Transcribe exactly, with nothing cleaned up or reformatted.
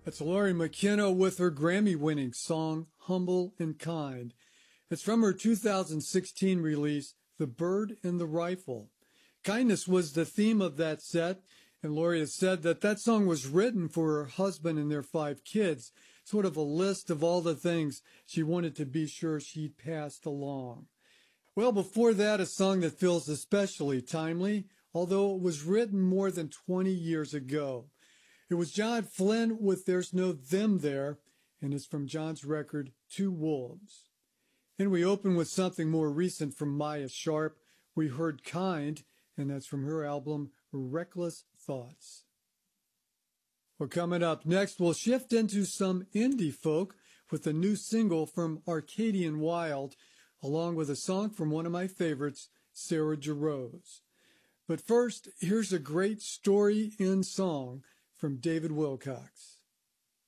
That's Lori McKenna with her Grammy-winning song, Humble and Kind. It's from her two thousand sixteen release, The Bird and the Rifle. Kindness was the theme of that set, and Lori has said that that song was written for her husband and their five kids, sort of a list of all the things she wanted to be sure she'd passed along. Well, before that, a song that feels especially timely, although it was written more than twenty years ago. It was John Flynn with There's No Them There, and it's from John's record, Two Wolves. And we open with something more recent from Maya Sharp. We heard Kind, and that's from her album, Reckless Thoughts. Well, coming up next, we'll shift into some indie folk with a new single from Arcadian Wild, along with a song from one of my favorites, Sarah Jarosz. But first, here's a great story in song from David Wilcox.